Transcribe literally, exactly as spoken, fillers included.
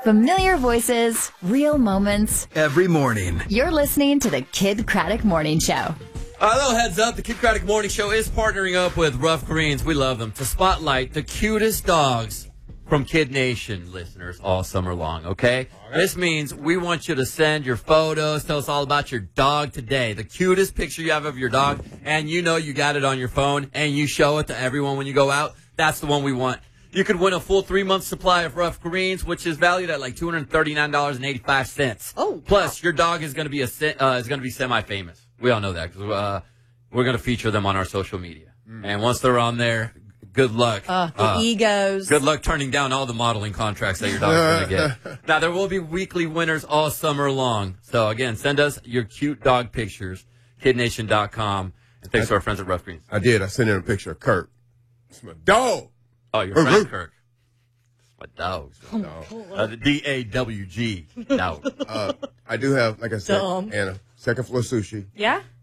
Familiar voices, real moments. Every morning. You're listening to the Kid Craddock Morning Show. A little heads up, the Kid Craddock Morning Show is partnering up with Rough Greens. We love them to spotlight the cutest dogs from Kid Nation listeners all summer long, okay? All right. This means we want you to send your photos, tell us all about your dog today, the cutest picture you have of your dog, and you know you got it on your phone, and you show it to everyone when you go out. That's the one we want. You could win a full three-month supply of Rough Greens, which is valued at like two hundred thirty-nine dollars and eighty-five cents. Oh, plus, your dog is going to be a uh, is going to be semi-famous. We all know that because uh, we're going to feature them on our social media. Mm. And once they're on there, good luck. Uh, the uh, egos. Good luck turning down all the modeling contracts that your dog's going to get. Now, there will be weekly winners all summer long. So, again, send us your cute dog pictures, kid nation dot com. And thanks I, to our friends at Rough Greens. I did. I sent in a picture of Kirk. It's my dog. Oh, your friend Kirk. It's my dog. dog. Uh, the D A W G. Dog. Uh, I do have, like I said, Dumb. Anna, second floor sushi. Yeah?